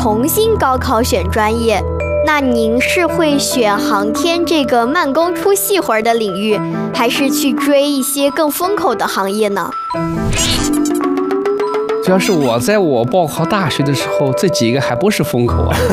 重新高考选专业，那您是会选航天这个慢工出细活的领域，还是去追一些更风口的行业呢？ 主要是我报考大学的时候，这几个还不是风口啊。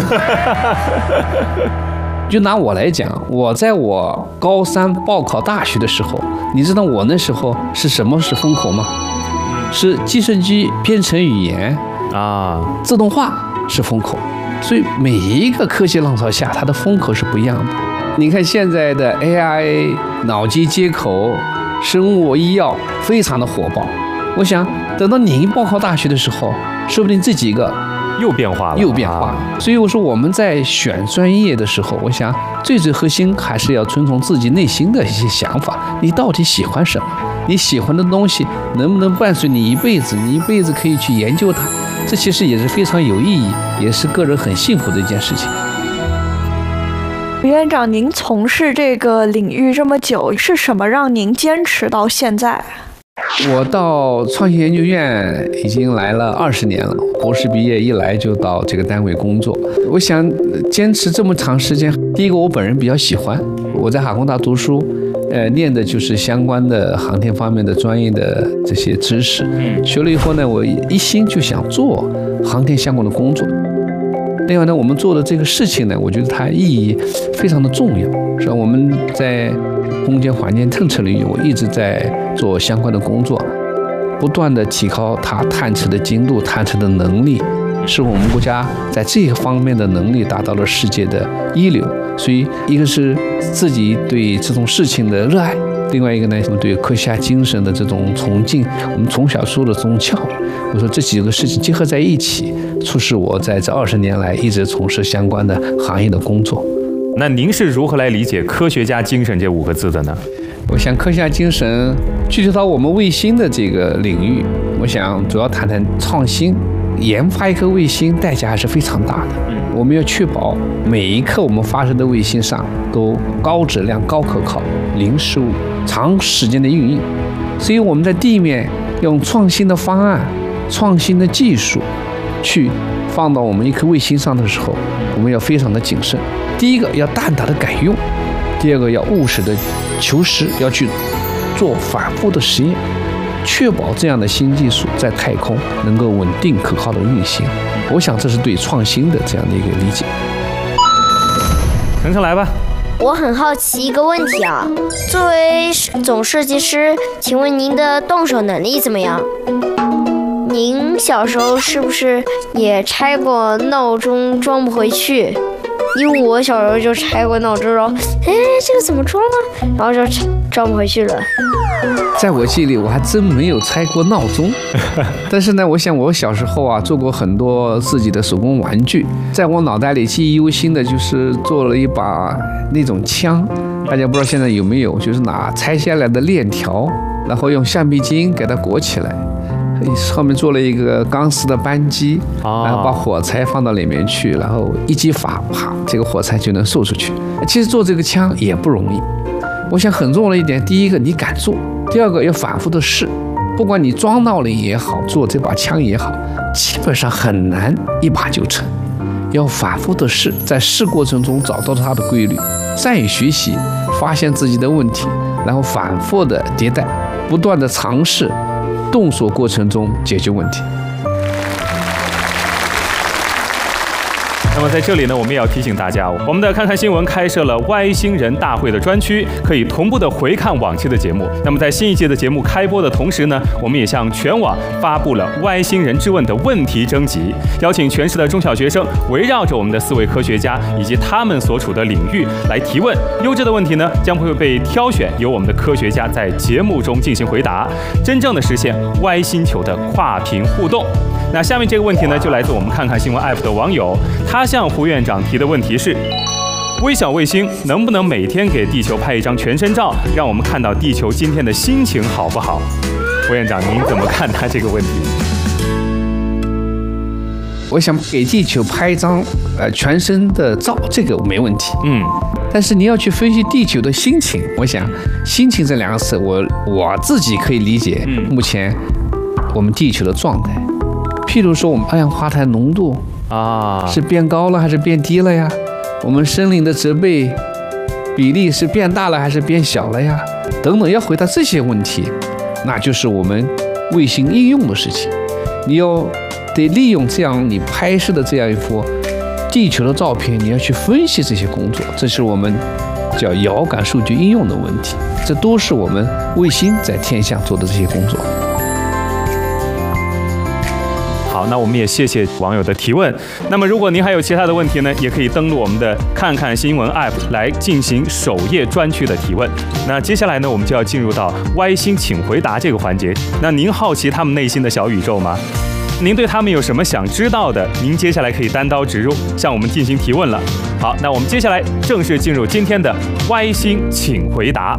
就拿我来讲，我在我高三报考大学的时候，你知道我那时候是什么是风口吗？是计算机编程语言啊，自动化是风口。所以每一个科技浪潮下，它的风口是不一样的。你看现在的 AI、脑机接口、生物医药非常的火爆。我想等到你报考大学的时候，说不定这几个又变化了。 所以我说我们在选专业的时候，我想最核心还是要遵从自己内心的一些想法。你到底喜欢什么？你喜欢的东西能不能伴随你一辈子？你一辈子可以去研究它，这其实也是非常有意义，也是个人很幸福的一件事情。 吴院长，您从事这个领域这么久，是什么让您坚持到现在？ 我到创新研究院已经来了20年了，博士毕业一来就到这个单位工作。我想坚持这么长时间，第一个我本人比较喜欢，我在哈工大读书，念的就是相关的航天方面的专业的这些知识。学了以后呢，我一心就想做航天相关的工作。另外呢，我们做的这个事情呢，我觉得它意义非常的重要。是吧？我们在空间环境探测领域，我一直在做相关的工作，不断的提高它探测的精度、探测的能力，使我们国家在这个方面的能力达到了世界的一流。所以，一个是自己对这种事情的热爱，另外一个呢，我们对科学家精神的这种崇敬，我们从小受的这种教育。我说这几个事情结合在一起，促使我在这20年来一直从事相关的行业的工作。 那您是如何来理解科学家精神这5个字的呢？ 我想科学家精神具体到我们卫星的这个领域，我想主要谈谈创新。研发一颗卫星代价还是非常大的，我们要确保每一颗我们发射的卫星上都高质量、高可靠、零失误、长时间的运营。所以我们在地面用创新的方案、创新的技术去放到我们一颗卫星上的时候，我们要非常的谨慎。第一个要大胆的敢用，第二个要务实的求实，要去做反复的实验，确保这样的新技术在太空能够稳定可靠的运行。我想这是对创新的这样的一个理解。 程程来吧。 我很好奇一个问题啊，作为总设计师，请问您的动手能力怎么样？您小时候是不是也拆过闹钟装不回去？因为我小时候就拆过闹钟，然后这个怎么装啊？然后就装不回去了。 在我记忆里，我还真没有拆过闹钟。但是呢，我想我小时候啊，做过很多自己的手工玩具。在我脑袋里记忆犹新的就是做了一把那种枪，大家不知道现在有没有，就是拿拆下来的链条，然后用橡皮筋给它裹起来。后面做了一个钢丝的扳机，然后把火柴放到里面去，然后一击法，啪，这个火柴就能射出去。其实做这个枪也不容易。我想很重要的一点，第一个你敢做，第二个要反复的试。不管你装闹铃也好，做这把枪也好，基本上很难一把就成，要反复的试，在试过程中找到它的规律，善于学习，发现自己的问题，然后反复的迭代，不断的尝试。动手过程中解决问题。 那么在这里呢，我们也要提醒大家，我们的看看新闻开设了外星人大会的专区，可以同步的回看往期的节目。那么在新一届的节目开播的同时呢，我们也向全网发布了外星人质问的问题征集，邀请全市的中小学生围绕着我们的4位科学家以及他们所处的领域来提问。优质的问题呢，将会被挑选，由我们的科学家在节目中进行回答，真正的实现外星球的跨屏互动。那下面这个问题呢，就来自我们看看新闻 APP 的网友，他向胡院长提的问题是：微小卫星能不能每天给地球拍一张全身照，让我们看到地球今天的心情好不好？胡院长，您怎么看他这个问题？ 我想给地球拍一张全身的照，这个没问题。但是你要去分析地球的心情，我想心情这2个词，我自己可以理解。目前我们地球的状态，譬如说我们二氧化碳浓度啊， 是变高了还是变低了呀？我们森林的植被比例是变大了还是变小了呀？等等，要回答这些问题，那就是我们卫星应用的事情。你要得利用这样你拍摄的这样一幅地球的照片，你要去分析这些工作，这是我们叫遥感数据应用的问题。这都是我们卫星在天下做的这些工作。 好，那我们也谢谢网友的提问。那么如果您还有其他的问题呢，也可以登录我们的看看新闻 App 来进行首页专区的提问。那接下来呢，我们就要进入到歪星请回答这个环节。那您好奇他们内心的小宇宙吗？您对他们有什么想知道的？您接下来可以单刀直入向我们进行提问了。好，那我们接下来正式进入今天的歪星请回答。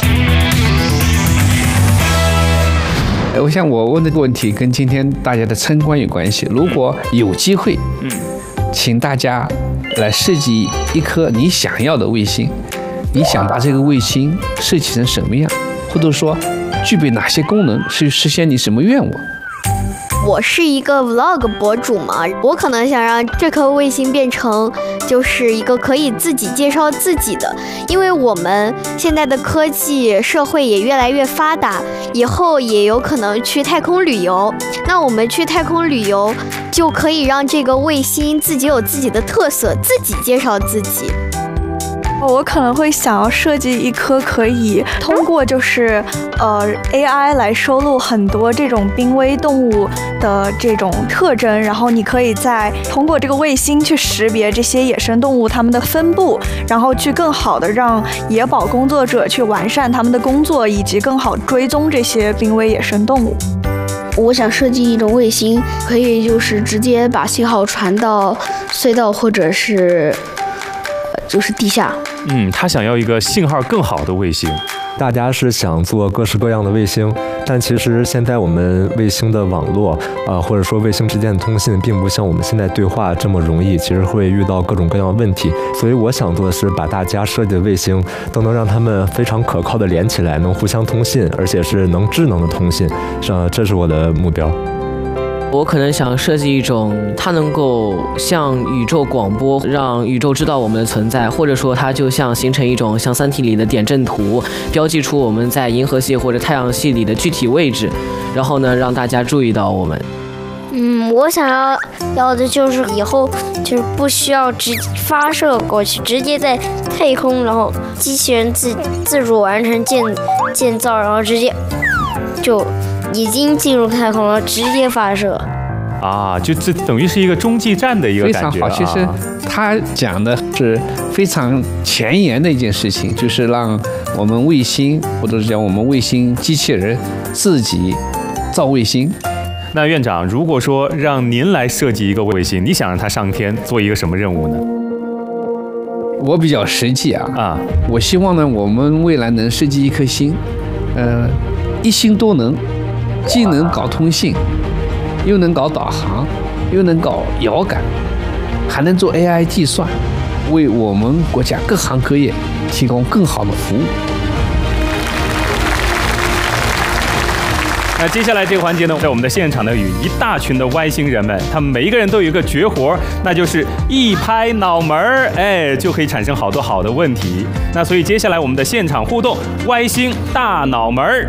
我想我问的问题跟今天大家的参观有关系。如果有机会，请大家来设计一颗你想要的卫星，你想把这个卫星设计成什么样，或者说具备哪些功能，是实现你什么愿望？ 我是一个 vlog 博主嘛，我可能想让这颗卫星变成就是一个可以自己介绍自己的，因为我们现在的科技社会也越来越发达，以后也有可能去太空旅游。那我们去太空旅游就可以让这个卫星自己有自己的特色，自己介绍自己。 我可能会想要设计一颗可以通过AI 来收录很多这种濒危动物的这种特征，然后你可以再通过这个卫星去识别这些野生动物它们的分布，然后去更好的让野保工作者去完善他们的工作，以及更好追踪这些濒危野生动物。 我想设计一种卫星，可以就是直接把信号传到隧道或者是地下。 他想要一个信号更好的卫星。 大家是想做各式各样的卫星，但其实现在我们卫星的网络或者说卫星之间的通信并不像我们现在对话这么容易，其实会遇到各种各样的问题。所以我想做的是把大家设计的卫星都能让他们非常可靠的连起来，能互相通信，而且是能智能的通信，这是我的目标。 我可能想设计一种它能够向宇宙广播，让宇宙知道我们的存在，或者说它就像形成一种像三体里的点阵图，标记出我们在银河系或者太阳系里的具体位置，然后呢让大家注意到我们。 我想要的就是以后就是不需要直发射过去，直接在太空，然后机器人自主完成建造，然后直接就已经进入太空了，直接发射。 就这等于是一个中继站的一个感觉。 非常好，其实他讲的是非常前沿的一件事情，就是让我们卫星或者是讲我们卫星机器人自己造卫星。 那院长，如果说让您来设计一个卫星，你想让它上天做一个什么任务呢？ 我比较实际我希望呢，我们未来能设计一颗星，一星多能，既能搞通信，又能搞导航，又能搞遥感，还能做 AI 计算，为我们国家各行各业提供更好的服务。 那接下来这个环节呢，在我们的现场呢，与一大群的歪星人们，他们每一个人都有一个绝活，那就是一拍脑门儿，就可以产生好多好的问题。那所以接下来我们的现场互动，歪星大脑门儿。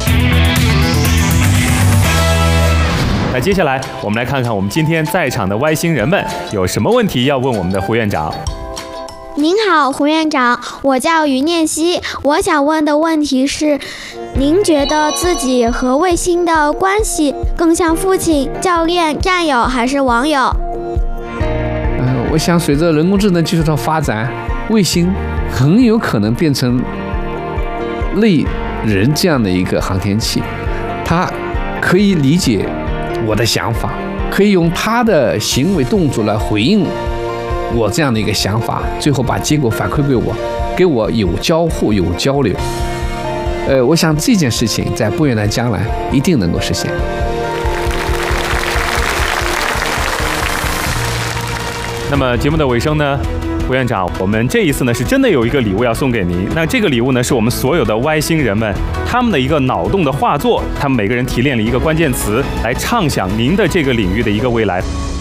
那接下来我们来看看我们今天在场的歪星人们有什么问题要问我们的胡院长。 您好，胡院长，我叫于念希，我想问的问题是，您觉得自己和卫星的关系更像父亲、教练、战友还是网友？ 我想随着人工智能技术的发展，卫星很有可能变成类人这样的一个航天器，它可以理解我的想法，可以用它的行为动作来回应我这样的一个想法，最后把结果反馈给我有交互有交流。我想这件事情在不远的将来一定能够实现。 那么节目的尾声呢，胡院长，我们这一次呢是真的有一个礼物要送给您。那这个礼物呢是我们所有的歪星人们他们的一个脑洞的画作，他们每个人提炼了一个关键词来畅想您的这个领域的一个未来。